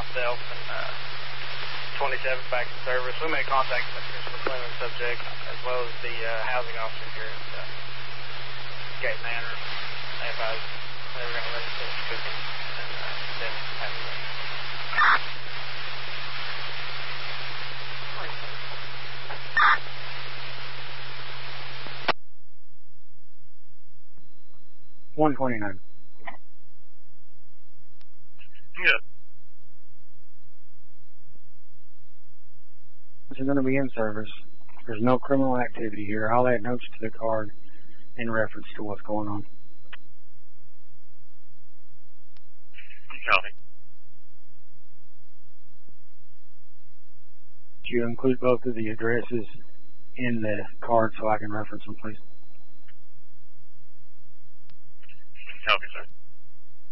myself and 27 back to service. We made contact with Mr. McClellan subject as well as the housing officer here at Gate Manor. They advised they were going to let us finish cooking and then have it ready. 129. Yeah. This is going to be in service. There's no criminal activity here. I'll add notes to the card in reference to what's going on. Copy. Do you include both of the addresses in the card so I can reference them, please? Copy, sir.